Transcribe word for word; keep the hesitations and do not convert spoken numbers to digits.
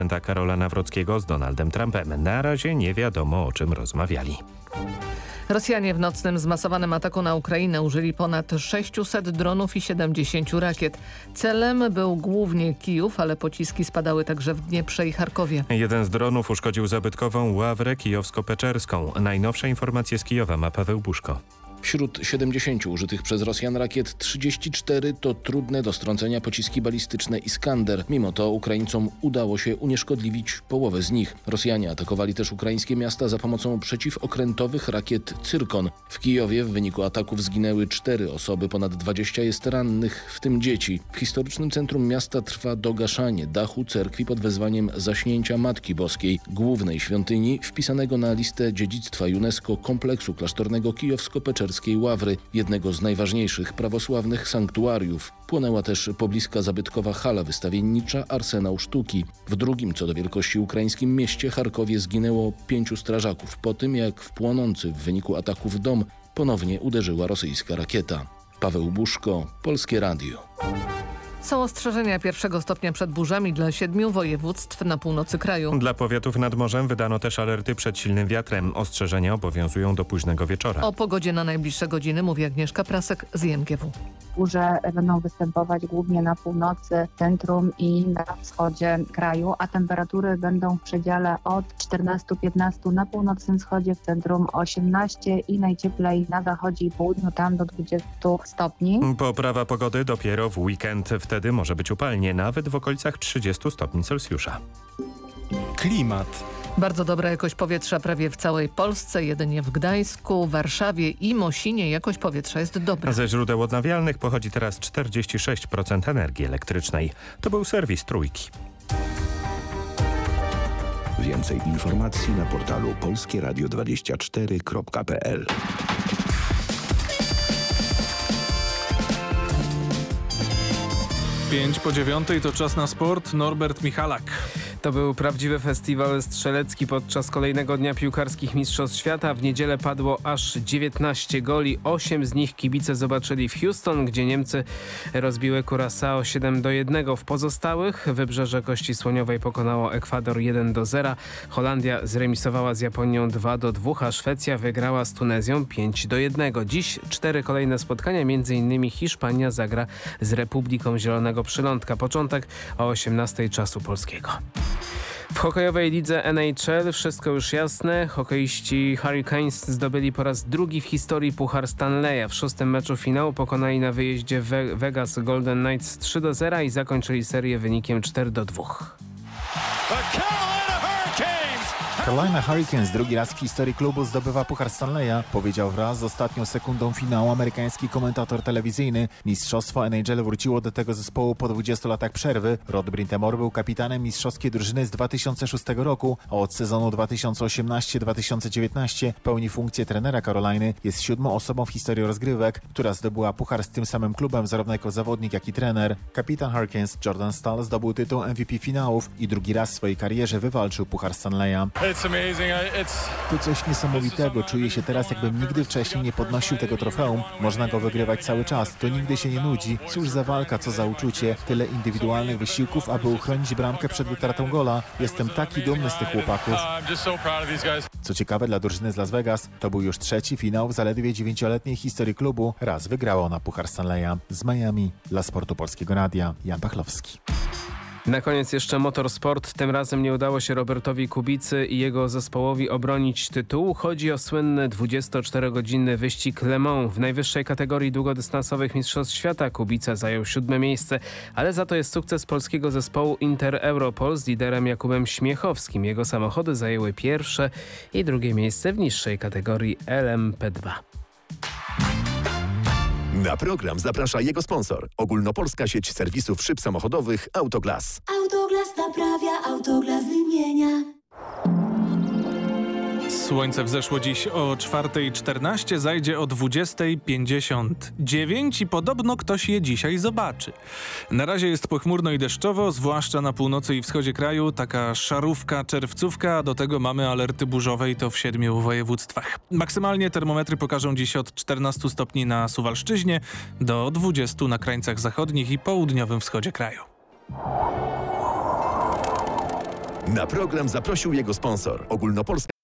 Karola Nawrockiego z Donaldem Trumpem. Na razie nie wiadomo, o czym rozmawiali. Rosjanie w nocnym zmasowanym ataku na Ukrainę użyli ponad sześciuset dronów i siedemdziesięciu rakiet. Celem był głównie Kijów, ale pociski spadały także w Dnieprze i Charkowie. Jeden z dronów uszkodził zabytkową Ławrę kijowsko-peczerską. Najnowsze informacje z Kijowa ma Paweł Buszko. Wśród siedemdziesięciu użytych przez Rosjan rakiet trzydzieści cztery to trudne do strącenia pociski balistyczne Iskander. Mimo to Ukraińcom udało się unieszkodliwić połowę z nich. Rosjanie atakowali też ukraińskie miasta za pomocą przeciwokrętowych rakiet Cyrkon. W Kijowie w wyniku ataków zginęły cztery osoby, ponad dwadzieścia jest rannych, w tym dzieci. W historycznym centrum miasta trwa dogaszanie dachu cerkwi pod wezwaniem zaśnięcia Matki Boskiej, głównej świątyni wpisanego na listę dziedzictwa UNESCO kompleksu klasztornego kijowsko-peczerskiego Ławry, jednego z najważniejszych prawosławnych sanktuariów. Płonęła też pobliska zabytkowa hala wystawiennicza Arsenał Sztuki. W drugim co do wielkości ukraińskim mieście Charkowie zginęło pięciu strażaków po tym, jak w płonący w wyniku ataków dom ponownie uderzyła rosyjska rakieta. Paweł Buszko, Polskie Radio. Są ostrzeżenia pierwszego stopnia przed burzami dla siedmiu województw na północy kraju. Dla powiatów nad morzem wydano też alerty przed silnym wiatrem. Ostrzeżenia obowiązują do późnego wieczora. O pogodzie na najbliższe godziny mówi Agnieszka Prasek z I M G W. Burze będą występować głównie na północy, centrum i na wschodzie kraju, a temperatury będą w przedziale od czternastu do piętnastu na północnym wschodzie, w centrum osiemnaście i najcieplej na zachodzie i południu, tam do dwudziestu stopni. Poprawa pogody dopiero w weekend. Wtedy może być upalnie, nawet w okolicach trzydziestu stopni Celsjusza. Klimat. Bardzo dobra jakość powietrza prawie w całej Polsce, jedynie w Gdańsku, Warszawie i Mosinie jakość powietrza jest dobra. Ze źródeł odnawialnych pochodzi teraz czterdzieści sześć procent energii elektrycznej. To był serwis Trójki. Więcej informacji na portalu polskie radio dwadzieścia cztery kropka p l. Pięć po dziewiątej to czas na sport. Norbert Michalak. To był prawdziwy festiwal strzelecki podczas kolejnego dnia piłkarskich Mistrzostw Świata. W niedzielę padło aż dziewiętnaście goli. osiem z nich kibice zobaczyli w Houston, gdzie Niemcy rozbiły Curaçao siedem do jednego. W pozostałych Wybrzeże Kości Słoniowej pokonało Ekwador jeden do zera. Holandia zremisowała z Japonią dwa do dwóch, a Szwecja wygrała z Tunezją pięć do jednego. Dziś cztery kolejne spotkania, między innymi Hiszpania zagra z Republiką Zielonego Przylądka. Początek o osiemnastej czasu polskiego. W hokejowej lidze N H L wszystko już jasne. Hokeiści Hurricanes zdobyli po raz drugi w historii Puchar Stanleya. W szóstym meczu finału pokonali na wyjeździe We- Vegas Golden Knights trzy do zera i zakończyli serię wynikiem cztery do dwóch. Carolina Hurricanes drugi raz w historii klubu zdobywa Puchar Stanleya, powiedział wraz z ostatnią sekundą finału amerykański komentator telewizyjny. Mistrzostwo N H L wróciło do tego zespołu po dwudziestu latach przerwy. Rod Brind'Amour był kapitanem mistrzowskiej drużyny z dwa tysiące szóstego roku, a od sezonu dwa tysiące osiemnastego do dwa tysiące dziewiętnastego pełni funkcję trenera Caroliny. Jest siódmą osobą w historii rozgrywek, która zdobyła puchar z tym samym klubem, zarówno jako zawodnik, jak i trener. Kapitan Hurricanes Jordan Staal zdobył tytuł M V P finałów i drugi raz w swojej karierze wywalczył Puchar Stanleya. To coś niesamowitego. Czuję się teraz, jakbym nigdy wcześniej nie podnosił tego trofeum. Można go wygrywać cały czas. To nigdy się nie nudzi. Cóż za walka, co za uczucie. Tyle indywidualnych wysiłków, aby uchronić bramkę przed utratą gola. Jestem taki dumny z tych chłopaków. Co ciekawe, dla drużyny z Las Vegas to był już trzeci finał w zaledwie dziewięcioletniej historii klubu. Raz wygrało na Puchar Stanleya. Z Miami dla Sportu Polskiego Radia Jan Pachlowski. Na koniec jeszcze motorsport. Tym razem nie udało się Robertowi Kubicy i jego zespołowi obronić tytułu. Chodzi o słynny dwudziestoczterogodzinny wyścig Le Mans. W najwyższej kategorii długodystansowych Mistrzostw Świata Kubica zajął siódme miejsce, ale za to jest sukces polskiego zespołu Inter Europol z liderem Jakubem Śmiechowskim. Jego samochody zajęły pierwsze i drugie miejsce w niższej kategorii L M P dwa. Na program zaprasza jego sponsor. Ogólnopolska sieć serwisów szyb samochodowych Autoglas. Autoglas naprawia, Autoglas wymienia. Słońce wzeszło dziś o czwartej czternaście, zajdzie o dwudziestej pięćdziesiąt dziewięć i podobno ktoś je dzisiaj zobaczy. Na razie jest pochmurno i deszczowo, zwłaszcza na północy i wschodzie kraju. Taka szarówka, czerwcówka, a do tego mamy alerty burzowe i to w siedmiu województwach. Maksymalnie termometry pokażą dziś od czternastu stopni na Suwalszczyźnie do dwudziestu na krańcach zachodnich i południowym wschodzie kraju. Na program zaprosił jego sponsor. Ogólnopolska